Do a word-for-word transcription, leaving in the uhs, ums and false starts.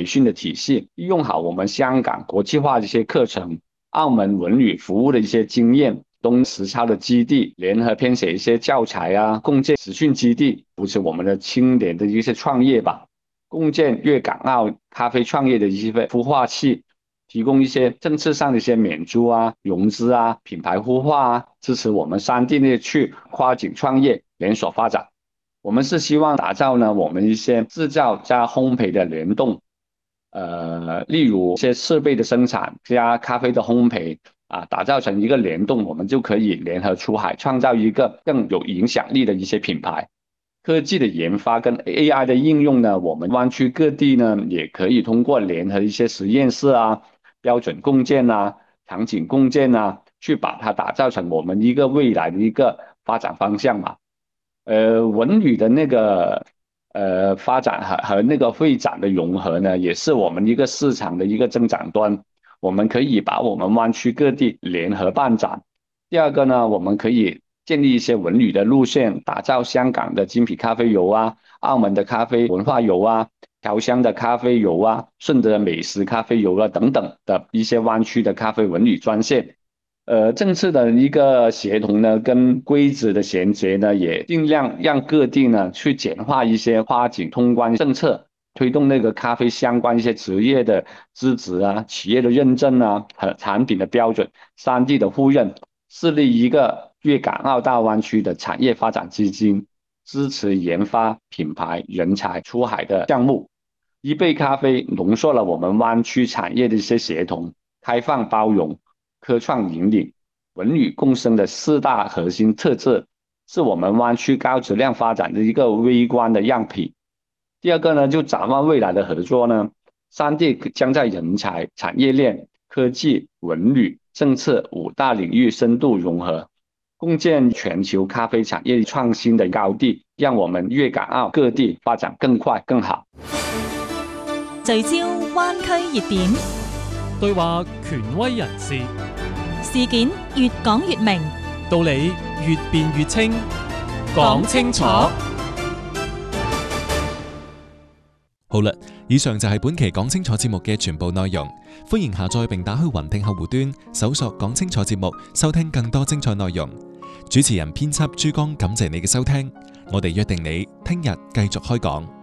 训的体系，利用好我们香港国际化的一些课程，澳门文旅服务的一些经验，东实操的基地联合编写一些教材啊，共建实训基地，扶持我们的青年的一些创业吧，共建粤港澳咖啡创业的一些孵化器，提供一些政策上的一些免租啊、融资啊、品牌孵化啊，支持我们三地内去跨境创业、连锁发展。我们是希望打造呢，我们一些制造加烘焙的联动，呃，例如一些设备的生产加咖啡的烘焙啊，打造成一个联动，我们就可以联合出海，创造一个更有影响力的一些品牌。科技的研发跟 A I 的应用呢，我们湾区各地呢也可以通过联合一些实验室啊、标准共建啊、场景共建啊，去把它打造成我们一个未来的一个发展方向嘛。呃，文旅的那个呃发展和和那个会展的融合呢，也是我们一个市场的一个增长端。我们可以把我们湾区各地联合办展。第二个呢，我们可以建立一些文旅的路线，打造香港的精品咖啡游啊，澳门的咖啡文化游啊，调香的咖啡游啊，顺德美食咖啡游啊等等的一些湾区的咖啡文旅专线。呃，政策的一个协同呢，跟规则的衔接呢，也尽量让各地呢去简化一些跨境通关政策，推动那个咖啡相关一些职业的资质啊、企业的认证啊和产品的标准、三地的互认，设立一个粤港澳大湾区的产业发展基金，支持研发品牌、人才出海的项目。一杯咖啡浓缩了我们湾区产业的一些协同、开放包容、科创引领、文旅共生的四大核心特质，是我们湾区高质量发展的一个微观的样品。第二个呢，就展望未来的合作呢，三地将在人才、产业链、科技、文旅、政策五大领域深度融合，共建全球咖啡产业创新的高地，让我们粤港澳各地发展更快更好。 聚焦灣區熱點， 對話權威人士， 事件越講越明， 道理越辯越清，講清楚。好啦，以上就係本期講清楚節目嘅全部內容。歡迎下載並打開雲聽客戶端，搜索講清楚節目，收聽更多精彩內容。主持人編輯珠江，感謝你嘅收聽，我哋約定你聽日繼續開講。